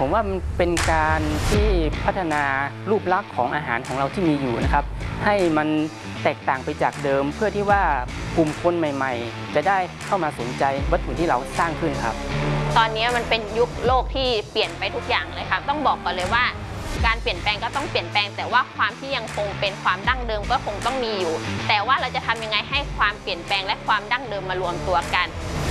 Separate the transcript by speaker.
Speaker 1: ผมว่ามันเป็นการที่พัฒนารูปลักษณ์ของอาหารของเราที่มีอยู่นะครับให้มันแตกต่างไปจากเดิมเพื่อที่ว่ากลุ่มคนใหม่ๆจะได้เข้ามาสนใจวัตถุที่เราสร้างขึ้นครับ
Speaker 2: ตอนนี้มันเป็นยุคโลกที่เปลี่ยนไปทุกอย่างเลยครับต้องบอกก่อนเลยว่าการเปลี่ยนแปลงก็ต้องเปลี่ยนแปลงแต่ว่าความที่ยังคงเป็นความดั้งเดิมก็คงต้องมีอยู่แต่ว่าเราจะทำยังไงให้ความเปลี่ยนแปลงและความดั้งเดิมมารวมตัวกัน